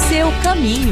seu caminho.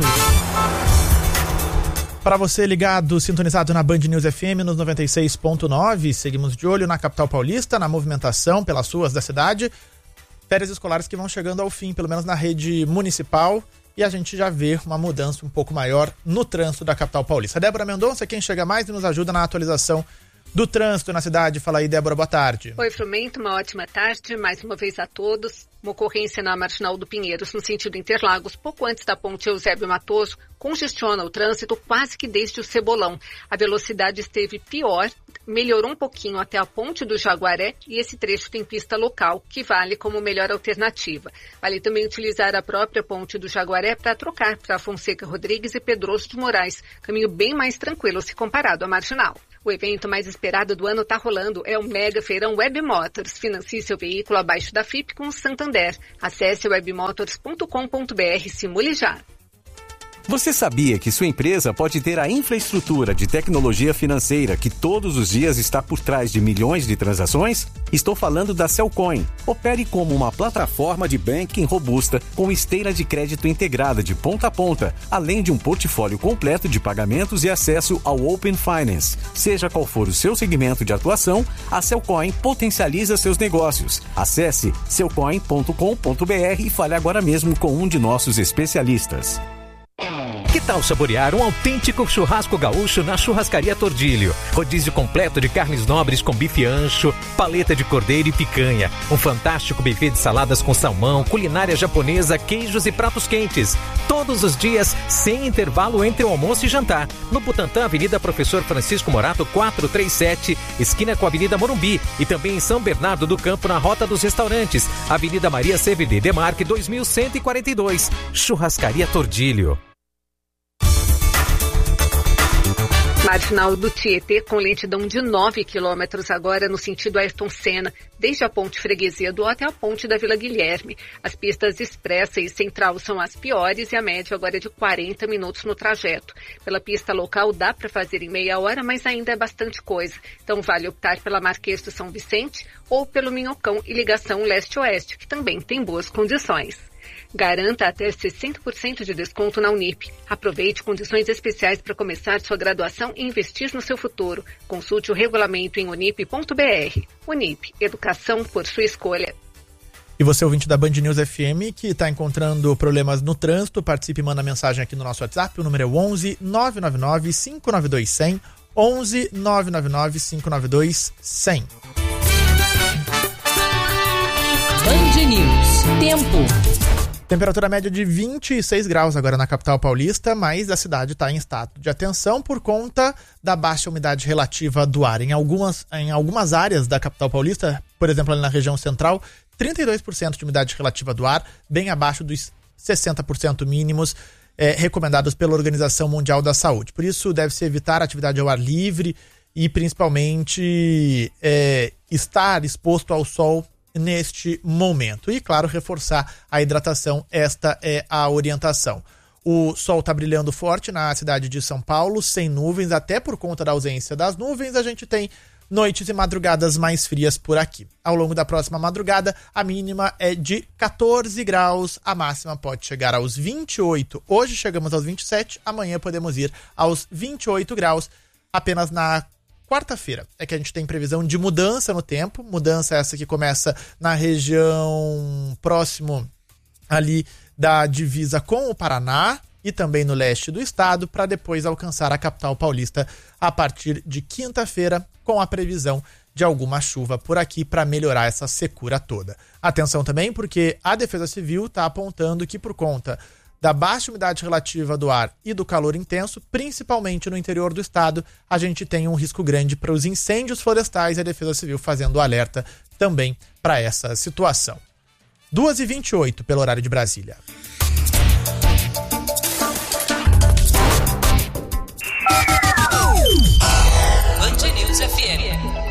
Para você ligado, sintonizado na Band News FM nos 96.9, seguimos de olho na capital paulista, na movimentação pelas ruas da cidade. Férias escolares que vão chegando ao fim, pelo menos na rede municipal, e a gente já vê uma mudança um pouco maior no trânsito da capital paulista. Débora Mendonça, quem chega mais e nos ajuda na atualização do trânsito na cidade. Fala aí, Débora, boa tarde. Oi, Frumento, uma ótima tarde, mais uma vez a todos. Uma ocorrência na Marginal do Pinheiros, no sentido Interlagos, pouco antes da ponte Eusébio Matoso, congestiona o trânsito quase que desde o Cebolão. A velocidade esteve pior, melhorou um pouquinho até a ponte do Jaguaré e esse trecho tem pista local, que vale como melhor alternativa. Vale também utilizar a própria ponte do Jaguaré para trocar para Fonseca Rodrigues e Pedroso de Moraes, caminho bem mais tranquilo se comparado à Marginal. O evento mais esperado do ano está rolando, é o Mega Feirão Web Motors. Financie seu veículo abaixo da FIP com o Santander. Acesse webmotors.com.br e simule já. Você sabia que sua empresa pode ter a infraestrutura de tecnologia financeira que todos os dias está por trás de milhões de transações? Estou falando da Cellcoin. Opere como uma plataforma de banking robusta com esteira de crédito integrada de ponta a ponta, além de um portfólio completo de pagamentos e acesso ao Open Finance. Seja qual for o seu segmento de atuação, a Cellcoin potencializa seus negócios. Acesse cellcoin.com.br e fale agora mesmo com um de nossos especialistas. Que tal saborear um autêntico churrasco gaúcho na Churrascaria Tordilho? Rodízio completo de carnes nobres com bife ancho, paleta de cordeiro e picanha. Um fantástico buffet de saladas com salmão, culinária japonesa, queijos e pratos quentes. Todos os dias, sem intervalo entre o almoço e jantar. No Butantã, Avenida Professor Francisco Morato, 437, esquina com a Avenida Morumbi. E também em São Bernardo do Campo, na Rota dos Restaurantes. Avenida Maria CVD Demarque, 2142. Churrascaria Tordilho. Marginal do Tietê com lentidão de 9 quilômetros agora no sentido Ayrton Senna, desde a ponte Freguesia do até a ponte da Vila Guilherme. As pistas Expressa e Central são as piores e a média agora é de 40 minutos no trajeto. Pela pista local dá para fazer em meia hora, mas ainda é bastante coisa. Então vale optar pela Marquês do São Vicente ou pelo Minhocão e ligação leste-oeste, que também tem boas condições. Garanta até 60% de desconto na Unip. Aproveite condições especiais para começar sua graduação e investir no seu futuro. Consulte o regulamento em unip.br. Unip, educação por sua escolha. E você, ouvinte da Band News FM, que está encontrando problemas no trânsito, participe e manda mensagem aqui no nosso WhatsApp. O número é 11 999 592 100. 11 999 592 100. Band News. Tempo. Temperatura média de 26 graus agora na capital paulista, mas a cidade está em estado de atenção por conta da baixa umidade relativa do ar. Em algumas áreas da capital paulista, por exemplo, ali na região central, 32% de umidade relativa do ar, bem abaixo dos 60% mínimos recomendados pela Organização Mundial da Saúde. Por isso, deve-se evitar atividade ao ar livre e, principalmente, estar exposto ao sol neste momento. E, claro, reforçar a hidratação, esta é a orientação. O sol está brilhando forte na cidade de São Paulo, sem nuvens, até por conta da ausência das nuvens, a gente tem noites e madrugadas mais frias por aqui. Ao longo da próxima madrugada, a mínima é de 14 graus, a máxima pode chegar aos 28. Hoje chegamos aos 27, amanhã podemos ir aos 28 graus, apenas na quarta-feira é que a gente tem previsão de mudança no tempo, mudança essa que começa na região próximo ali da divisa com o Paraná e também no leste do estado, para depois alcançar a capital paulista a partir de quinta-feira, com a previsão de alguma chuva por aqui para melhorar essa secura toda. Atenção também, porque a Defesa Civil está apontando que por conta da baixa umidade relativa do ar e do calor intenso, principalmente no interior do estado, a gente tem um risco grande para os incêndios florestais e a Defesa Civil fazendo alerta também para essa situação. 2h28 pelo horário de Brasília. Band News FM.